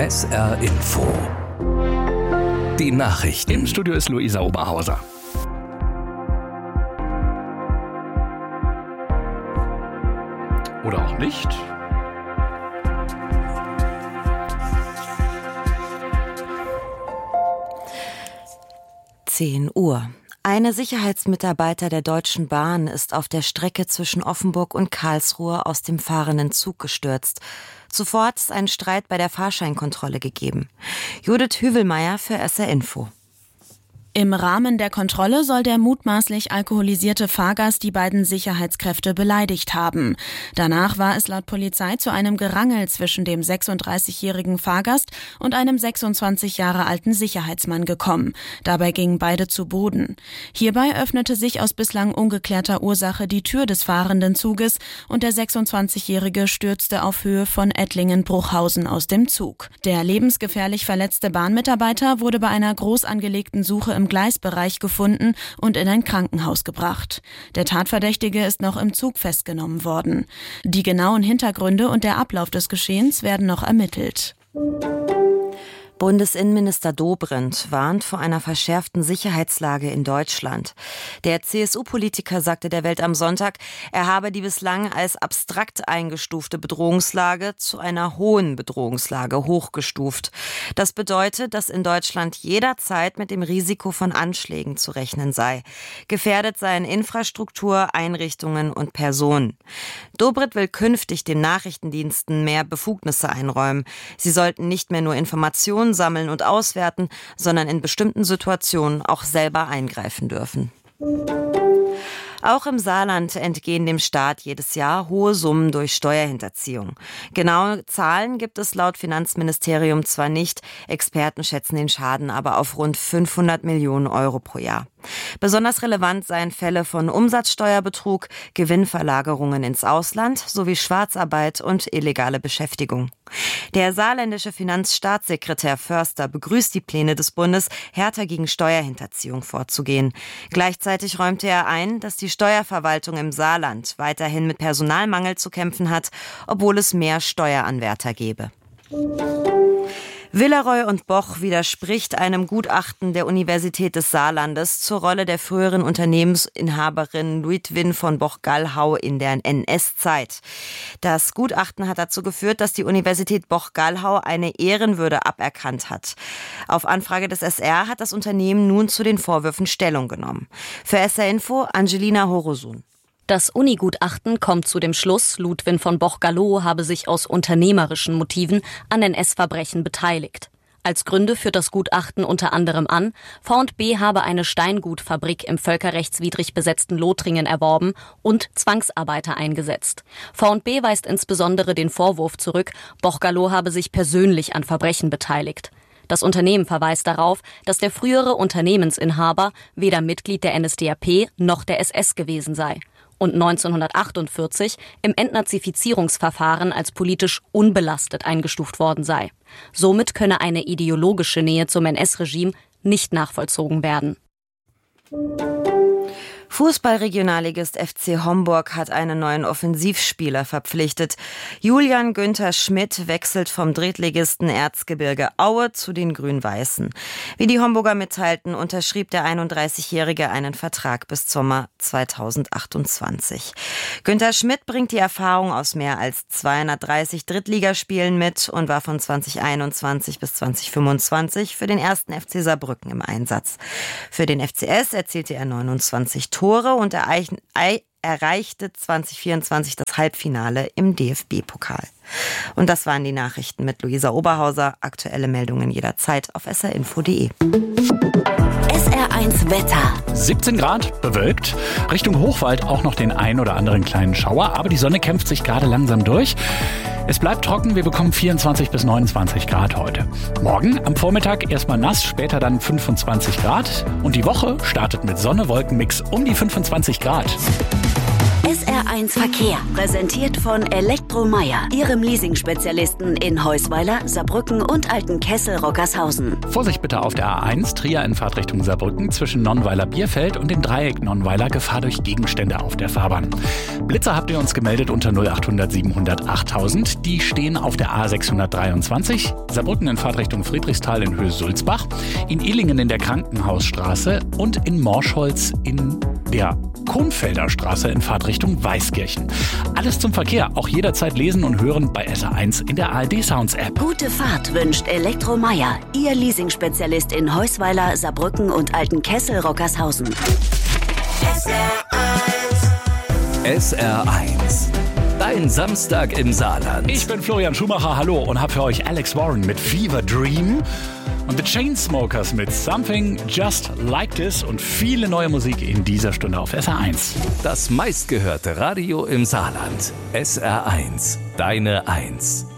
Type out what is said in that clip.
SR Info. Die Nachrichten. Im Studio ist Luisa Oberhauser. Oder auch nicht. Uhr. Eine Sicherheitsmitarbeiter der Deutschen Bahn ist auf der Strecke zwischen Offenburg und Karlsruhe aus dem fahrenden Zug gestürzt. Zuvor hat es einen Streit bei der Fahrscheinkontrolle gegeben. Judith Hüvelmeier für SR Info. Im Rahmen der Kontrolle soll der mutmaßlich alkoholisierte Fahrgast die beiden Sicherheitskräfte beleidigt haben. Danach war es laut Polizei zu einem Gerangel zwischen dem 36-jährigen Fahrgast und einem 26 Jahre alten Sicherheitsmann gekommen. Dabei gingen beide zu Boden. Hierbei öffnete sich aus bislang ungeklärter Ursache die Tür des fahrenden Zuges und der 26-jährige stürzte auf Höhe von Ettlingen-Bruchhausen aus dem Zug. Der lebensgefährlich verletzte Bahnmitarbeiter wurde bei einer groß angelegten Suche im Gleisbereich gefunden und in ein Krankenhaus gebracht. Der Tatverdächtige ist noch im Zug festgenommen worden. Die genauen Hintergründe und der Ablauf des Geschehens werden noch ermittelt. Bundesinnenminister Dobrindt warnt vor einer verschärften Sicherheitslage in Deutschland. Der CSU-Politiker sagte der Welt am Sonntag, er habe die bislang als abstrakt eingestufte Bedrohungslage zu einer hohen Bedrohungslage hochgestuft. Das bedeutet, dass in Deutschland jederzeit mit dem Risiko von Anschlägen zu rechnen sei. Gefährdet seien Infrastruktur, Einrichtungen und Personen. Dobrindt will künftig den Nachrichtendiensten mehr Befugnisse einräumen. Sie sollten nicht mehr nur Informationen sammeln und auswerten, sondern in bestimmten Situationen auch selber eingreifen dürfen. Auch im Saarland entgehen dem Staat jedes Jahr hohe Summen durch Steuerhinterziehung. Genaue Zahlen gibt es laut Finanzministerium zwar nicht, Experten schätzen den Schaden aber auf rund 500 Millionen Euro pro Jahr. Besonders relevant seien Fälle von Umsatzsteuerbetrug, Gewinnverlagerungen ins Ausland sowie Schwarzarbeit und illegale Beschäftigung. Der saarländische Finanzstaatssekretär Förster begrüßt die Pläne des Bundes, härter gegen Steuerhinterziehung vorzugehen. Gleichzeitig räumte er ein, dass die Steuerverwaltung im Saarland weiterhin mit Personalmangel zu kämpfen hat, obwohl es mehr Steueranwärter gebe. Villeroy und Boch widerspricht einem Gutachten der Universität des Saarlandes zur Rolle der früheren Unternehmensinhaberin Ludwin von Boch-Gallhau in der NS-Zeit. Das Gutachten hat dazu geführt, dass die Universität Boch-Gallhau eine Ehrenwürde aberkannt hat. Auf Anfrage des SR hat das Unternehmen nun zu den Vorwürfen Stellung genommen. Für SR Info Angelina Horosun. Das Uni-Gutachten kommt zu dem Schluss, Ludwin von Boch-Gallhau habe sich aus unternehmerischen Motiven an NS-Verbrechen beteiligt. Als Gründe führt das Gutachten unter anderem an, V&B habe eine Steingutfabrik im völkerrechtswidrig besetzten Lothringen erworben und Zwangsarbeiter eingesetzt. V&B weist insbesondere den Vorwurf zurück, Boch-Gallhau habe sich persönlich an Verbrechen beteiligt. Das Unternehmen verweist darauf, dass der frühere Unternehmensinhaber weder Mitglied der NSDAP noch der SS gewesen sei und 1948 im Entnazifizierungsverfahren als politisch unbelastet eingestuft worden sei. Somit könne eine ideologische Nähe zum NS-Regime nicht nachvollzogen werden. Fußballregionalligist FC Homburg hat einen neuen Offensivspieler verpflichtet. Julian Günther Schmidt wechselt vom Drittligisten Erzgebirge Aue zu den Grün-Weißen. Wie die Homburger mitteilten, unterschrieb der 31-Jährige einen Vertrag bis Sommer 2028. Günther Schmidt bringt die Erfahrung aus mehr als 230 Drittligaspielen mit und war von 2021 bis 2025 für den 1. FC Saarbrücken im Einsatz. Für den FCS erzielte er 29 Tore und erreichte 2024 das Halbfinale im DFB-Pokal. Und das waren die Nachrichten mit Luisa Oberhauser. Aktuelle Meldungen jederzeit auf srinfo.de. SR1 Wetter. 17 Grad, bewölkt. Richtung Hochwald auch noch den ein oder anderen kleinen Schauer, aber die Sonne kämpft sich gerade langsam durch. Es bleibt trocken, wir bekommen 24 bis 29 Grad heute. Morgen am Vormittag erstmal nass, später dann 25 Grad. Und die Woche startet mit Sonne-Wolken-Mix um die 25 Grad. SR1 Verkehr, präsentiert von Elektromeyer, Ihrem Leasing-Spezialisten in Heusweiler, Saarbrücken und Altenkessel-Rockershausen. Vorsicht bitte auf der A1, Trier in Fahrtrichtung Saarbrücken zwischen Nonnweiler-Bierfeld und dem Dreieck Nonnweiler, Gefahr durch Gegenstände auf der Fahrbahn. Blitzer habt ihr uns gemeldet unter 0800 700 8000. Die stehen auf der A623, Saarbrücken in Fahrtrichtung Friedrichsthal in Höhe Sulzbach, in Illingen in der Krankenhausstraße und in Morschholz in der Kohnfelder Straße in Fahrtrichtung Weißkirchen. Alles zum Verkehr, auch jederzeit lesen und hören bei SR1 in der ARD Sounds App. Gute Fahrt wünscht Elektromeyer, Ihr Leasing-Spezialist in Heusweiler, Saarbrücken und Altenkessel-Rockershausen. SR1. Dein Samstag im Saarland. Ich bin Florian Schumacher, hallo, und habe für euch Alex Warren mit Fever Dream und The Chainsmokers mit Something Just Like This und viele neue Musik in dieser Stunde auf SR1. Das meistgehörte Radio im Saarland. SR1. Deine 1.